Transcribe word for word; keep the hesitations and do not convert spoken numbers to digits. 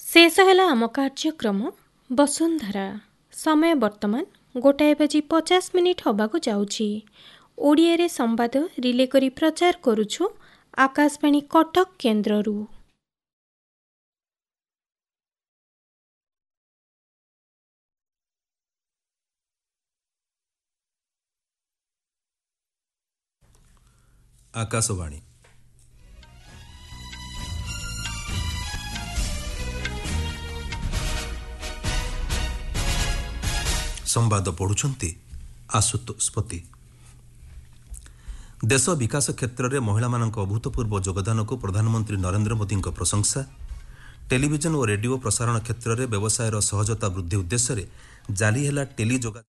शेष है आम कार्यक्रम वसुंधरा। समय वर्तमान गोटाए बजी पचास मिनिट हवाको जाउछि। ओडिया रे संवाद रिले करी प्रचार करुछु आकाशवाणी कटक केन्द्ररू। आकाशवाणी संवाद पढ़ुछंती आशुतोष पति। देश विकास क्षेत्र में महिला मानक अभूतपूर्व योगदान को प्रधानमंत्री नरेंद्र मोदी प्रशंसा। टेलीविजन और रेडियो प्रसारण क्षेत्र में व्यवसायर सहजता वृद्धि उद्देश्य जारी है टेली जोगा